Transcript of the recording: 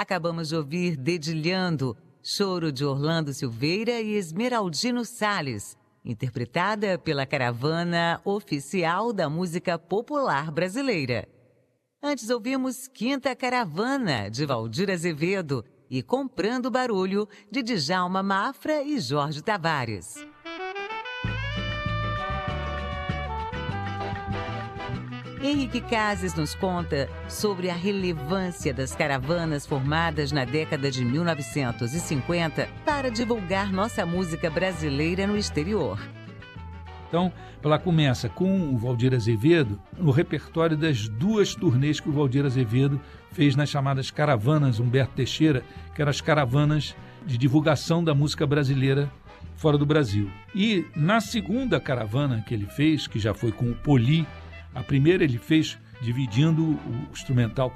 Acabamos de ouvir Dedilhando, choro de Orlando Silveira e Esmeraldino Salles, interpretada pela Caravana Oficial da Música Popular Brasileira. Antes ouvimos Quinta Caravana, de Valdir Azevedo, e Comprando Barulho, de Djalma Mafra e Jorge Tavares. Henrique Cases nos conta sobre a relevância das caravanas formadas na década de 1950 para divulgar nossa música brasileira no exterior. Então, ela começa com o Valdir Azevedo no repertório das 2 turnês que o Valdir Azevedo fez nas chamadas Caravanas Humberto Teixeira, que eram as caravanas de divulgação da música brasileira fora do Brasil. E na segunda caravana que ele fez, que já foi com o Poli, a primeira ele fez dividindo o instrumental